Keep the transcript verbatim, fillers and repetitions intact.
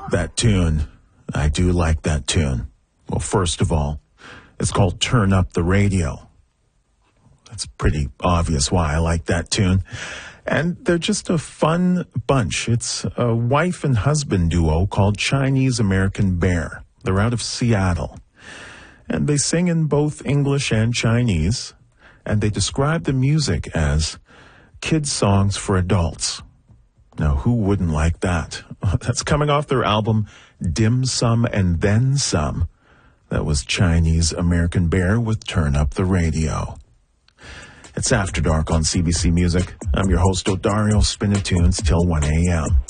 that tune. I do like that tune. Well, first of all, it's called Turn Up the Radio. It's pretty obvious why I like that tune. And they're just a fun bunch. It's a wife and husband duo called Chinese American Bear. They're out of Seattle. And they sing in both English and Chinese. And they describe the music as kids' songs for adults. Now, who wouldn't like that? That's coming off their album, Dim Sum and Then Some. That was Chinese American Bear with Turn Up the Radio. It's After Dark on C B C Music. I'm your host, Odario, spinning tunes till one a.m.